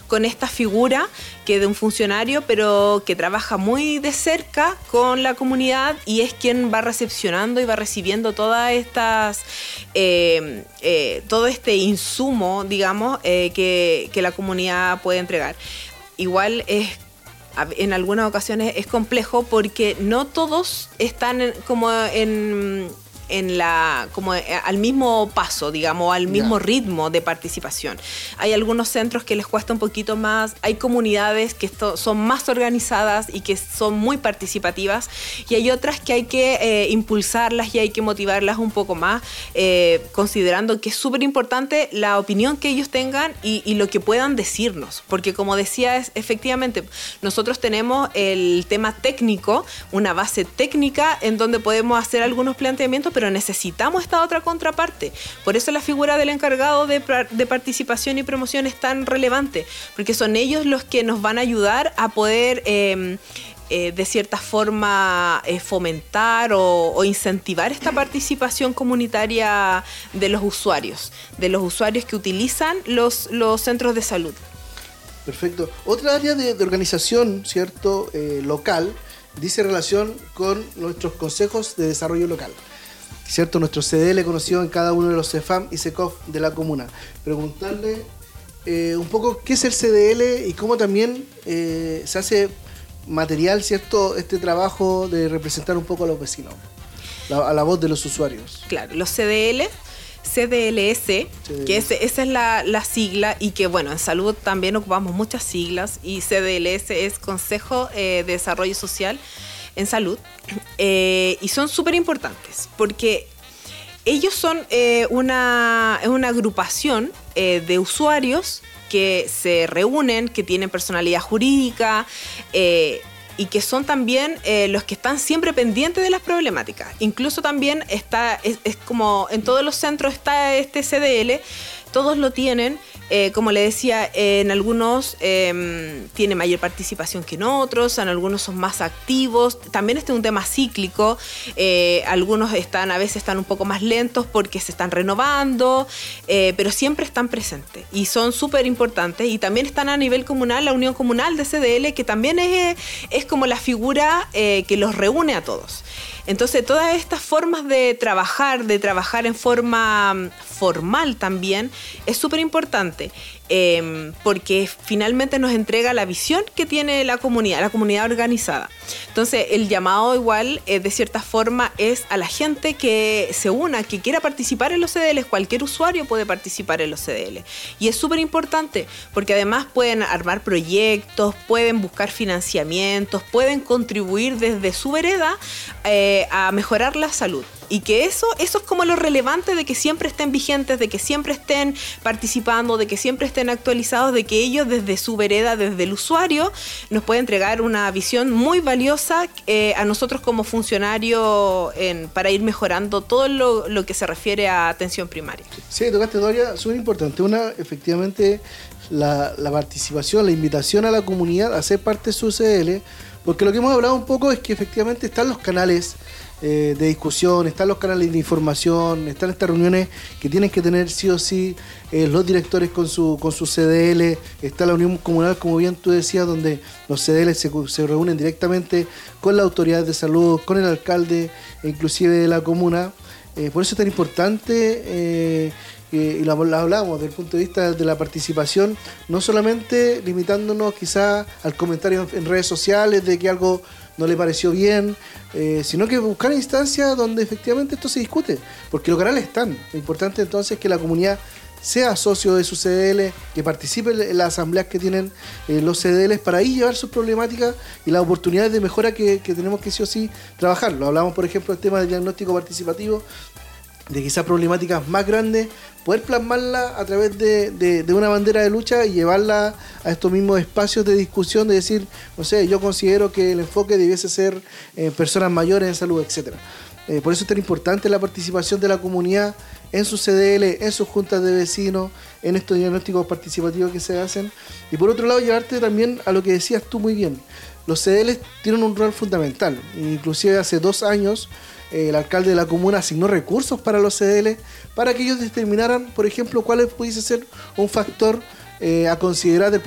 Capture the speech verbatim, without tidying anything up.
con esta figura que de un funcionario, pero que trabaja muy de cerca con la comunidad y es quien va recepcionando y va recibiendo todas estas, eh, eh, todo este insumo, digamos, eh, que, que la comunidad puede entregar. Igual es en algunas ocasiones es complejo porque no todos están en, como en, en la como al mismo paso, digamos, al mismo yeah. ritmo de participación. Hay algunos centros que les cuesta un poquito más, hay comunidades que esto, son más organizadas y que son muy participativas y hay otras que hay que eh, impulsarlas y hay que motivarlas un poco más, eh, considerando que es súper importante la opinión que ellos tengan y, y lo que puedan decirnos, porque como decía, es, efectivamente, nosotros tenemos el tema técnico, una base técnica en donde podemos hacer algunos planteamientos, pero necesitamos esta otra contraparte. Por eso la figura del encargado de, de participación y promoción es tan relevante, porque son ellos los que nos van a ayudar a poder eh, eh, de cierta forma eh, fomentar o, o incentivar esta participación comunitaria de los usuarios, de los usuarios que utilizan los, los centros de salud. Perfecto. Otra área de, de organización, ¿cierto?, eh, local, dice relación con nuestros consejos de desarrollo local. ¿Cierto? Nuestro C D L conocido en cada uno de los CEFAM y SECOF de la comuna. Preguntarle eh, un poco qué es el C D L y cómo también eh, se hace material, ¿cierto?, este trabajo de representar un poco a los vecinos, la, a la voz de los usuarios. Claro, los C D L, C D L S, C D L S. Que es, esa es la, la sigla y que, bueno, en salud también ocupamos muchas siglas y C D L S es Consejo eh, de Desarrollo Social en Salud, eh, y son súper importantes porque ellos son eh, una, una agrupación eh, de usuarios que se reúnen, que tienen personalidad jurídica eh, y que son también eh, los que están siempre pendientes de las problemáticas. Incluso también está, es, es como en todos los centros está este C D L, todos lo tienen. Eh, como le decía, eh, en algunos eh, tiene mayor participación que en otros, en algunos son más activos. También este es un tema cíclico. Eh, algunos están, a veces están un poco más lentos porque se están renovando, eh, pero siempre están presentes y son súper importantes. Y también están a nivel comunal, la Unión Comunal de C D L, que también es, es como la figura eh, que los reúne a todos. Entonces, todas estas formas de trabajar, de trabajar en forma formal también, es súper importante. Eh, porque finalmente nos entrega la visión que tiene la comunidad, la comunidad organizada. Entonces, el llamado igual, eh, de cierta forma, es a la gente que se una, que quiera participar en los C D L. Cualquier usuario puede participar en los C D L. Y es súper importante, porque además pueden armar proyectos, pueden buscar financiamientos, pueden contribuir desde su vereda eh, a mejorar la salud. Y que eso, eso es como lo relevante de que siempre estén vigentes, de que siempre estén participando, de que siempre estén actualizados, de que ellos desde su vereda, desde el usuario, nos pueden entregar una visión muy valiosa eh, a nosotros como funcionarios en, para ir mejorando todo lo, lo que se refiere a atención primaria. Sí, tocaste dos áreas súper importantes. Una, efectivamente, la, la participación, la invitación a la comunidad a ser parte de su C D L, porque lo que hemos hablado un poco es que efectivamente están los canales Eh, de discusión, están los canales de información, están estas reuniones que tienen que tener sí o sí eh, los directores con su con su C D L, está la unión comunal, como bien tú decías, donde los C D L se, se reúnen directamente con las autoridades de salud, con el alcalde, inclusive de la comuna. Eh, por eso es tan importante, eh, eh, y lo, lo hablamos desde el punto de vista de la participación, no solamente limitándonos quizás al comentario en, en redes sociales de que algo no le pareció bien, eh, sino que buscar instancias donde efectivamente esto se discute, porque los canales están. Lo importante entonces es que la comunidad sea socio de su C D L, que participe en las asambleas que tienen eh, los C D Ls para ahí llevar sus problemáticas y las oportunidades de mejora que, que tenemos que sí o sí trabajar. Lo hablamos, por ejemplo, del tema del diagnóstico participativo, de quizás problemáticas más grandes, poder plasmarla a través de, de, de una bandera de lucha y llevarla a estos mismos espacios de discusión, de decir, no sé, yo considero que el enfoque debiese ser eh, personas mayores en salud, etcétera. Eh, por eso es tan importante la participación de la comunidad en sus C D L, en sus juntas de vecinos, en estos diagnósticos participativos que se hacen. Y por otro lado, llevarte también a lo que decías tú muy bien. Los C D Ls tienen un rol fundamental. Inclusive hace dos años eh, el alcalde de la comuna asignó recursos para los C D L para que ellos determinaran, por ejemplo, cuál pudiese ser un factor eh, a considerar